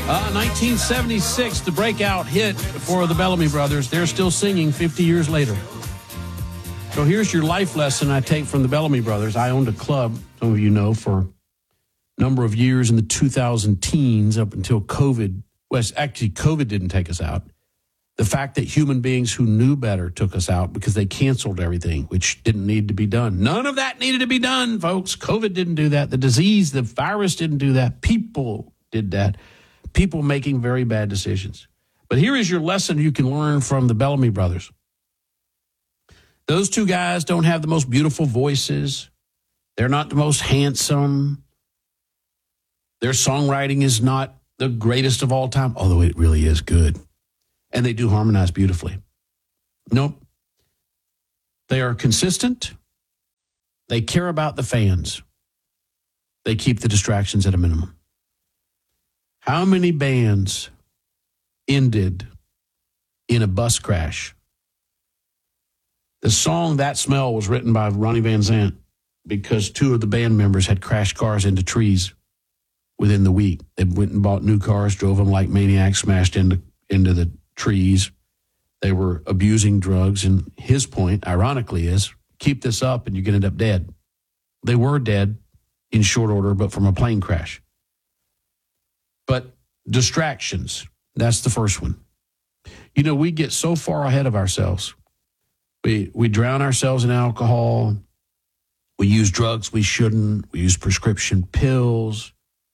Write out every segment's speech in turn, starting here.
1976, the breakout hit for the Bellamy Brothers. They're still singing 50 years later. So here's your life lesson I take from the Bellamy Brothers. I owned a club, some of you know, for a number of years in the 2000 teens up until COVID. Well, actually, COVID didn't take us out. The fact that human beings who knew better took us out because they canceled everything, which didn't need to be done. None of that needed to be done, folks. COVID didn't do that. The disease, the virus didn't do that. People did that. People making very bad decisions. But here is your lesson you can learn from the Bellamy Brothers. Those two guys don't have the most beautiful voices. They're not the most handsome. Their songwriting is not the greatest of all time, although it really is good. And they do harmonize beautifully. Nope. They are consistent. They care about the fans. They keep the distractions at a minimum. How many bands ended in a bus crash? The song That Smell was written by Ronnie Van Zant because two of the band members had crashed cars into trees within the week. They went and bought new cars, drove them like maniacs, smashed into the trees. They were abusing drugs. And his point, ironically, is keep this up and you're going to end up dead. They were dead in short order, but from a plane crash. But distractions, that's the first one. You know, we get so far ahead of ourselves. We drown ourselves in alcohol. We use drugs we shouldn't. We use prescription pills.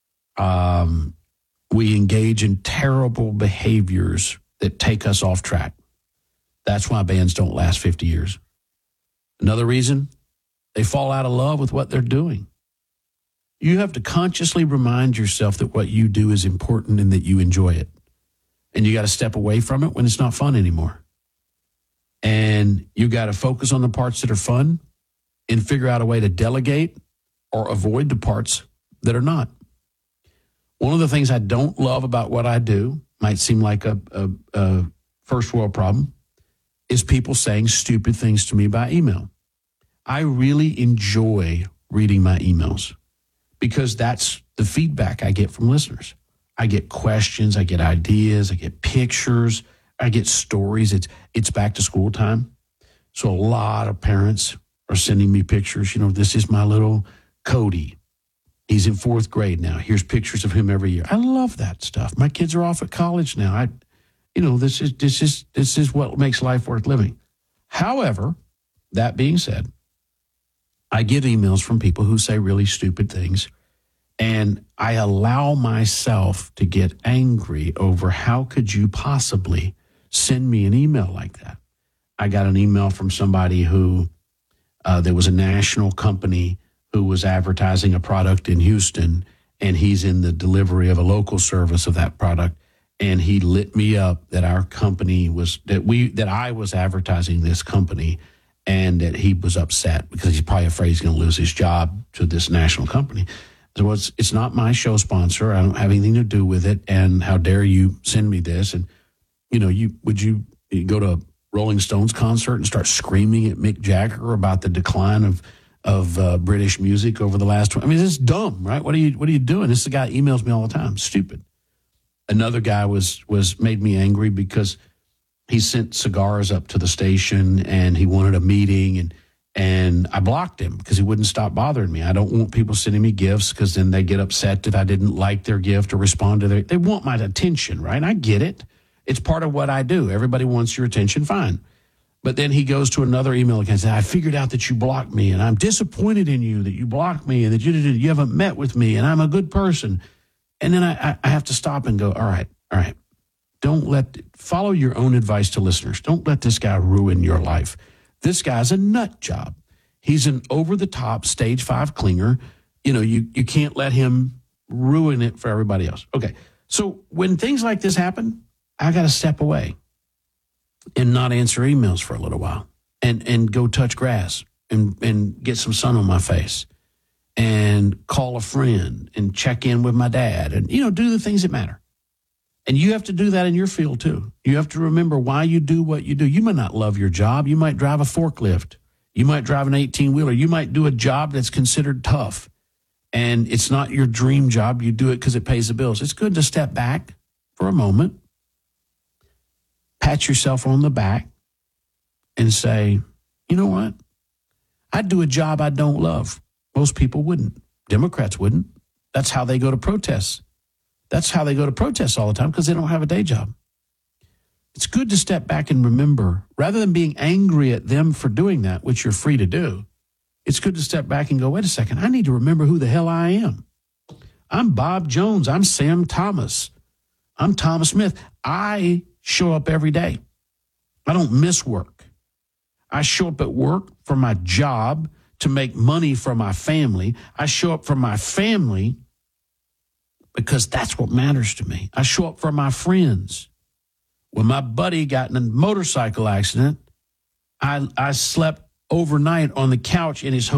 We engage in terrible behaviors that take us off track. That's why bands don't last 50 years. Another reason, they fall out of love with what they're doing. You have to consciously remind yourself that what you do is important and that you enjoy it. And you got to step away from it when it's not fun anymore. And you got to focus on the parts that are fun and figure out a way to delegate or avoid the parts that are not. One of the things I don't love about what I do, might seem like a first world problem, is people saying stupid things to me by email. I really enjoy reading my emails because that's the feedback I get from listeners. I get questions, I get ideas, I get pictures, I get stories. It's back to school time. So a lot of parents are sending me pictures. You know, this is my little Cody. He's in 4th grade now. Here's pictures of him every year. I love that stuff. My kids are off at college now. This is what makes life worth living. However, that being said, I get emails from people who say really stupid things, and I allow myself to get angry over how could you possibly send me an email like that. I got an email from somebody who there was a national company who was advertising a product in Houston, and he's in the delivery of a local service of that product. And he lit me up that our company that I was advertising this company, and that he was upset because he's probably afraid he's going to lose his job to this national company. So it's not my show sponsor. I don't have anything to do with it. And how dare you send me this? And, would you go to a Rolling Stones concert and start screaming at Mick Jagger about the decline of British music over the last 20? I mean, it's dumb, right? What are you doing? This guy emails me all the time. Stupid. Another guy was made me angry because he sent cigars up to the station and he wanted a meeting, and I blocked him because he wouldn't stop bothering me. I don't want people sending me gifts because then they get upset that I didn't like their gift or respond to they want my attention, right? I get it. It's part of what I do. Everybody wants your attention, fine. But then he goes to another email account and says, I figured out that you blocked me, and I'm disappointed in you that you blocked me and that you haven't met with me, and I'm a good person. And then I have to stop and go, all right. Follow your own advice to listeners. Don't let this guy ruin your life. This guy's a nut job. He's an over-the-top stage 5 clinger. You can't let him ruin it for everybody else. Okay, so when things like this happen, I got to step away and not answer emails for a little while and go touch grass and get some sun on my face and call a friend and check in with my dad and, do the things that matter. And you have to do that in your field too. You have to remember why you do what you do. You might not love your job. You might drive a forklift. You might drive an 18-wheeler. You might do a job that's considered tough. And it's not your dream job. You do it because it pays the bills. It's good to step back for a moment, pat yourself on the back, and say, you know what? I'd do a job I don't love. Most people wouldn't. Democrats wouldn't. That's how they go to protests. That's how they go to protests all the time, because they don't have a day job. It's good to step back and remember, rather than being angry at them for doing that, which you're free to do, it's good to step back and go, wait a second, I need to remember who the hell I am. I'm Bob Jones. I'm Sam Thomas. I'm Thomas Smith. I show up every day. I don't miss work. I show up at work for my job to make money for my family. I show up for my family because that's what matters to me. I show up for my friends. When my buddy got in a motorcycle accident, I slept overnight on the couch in his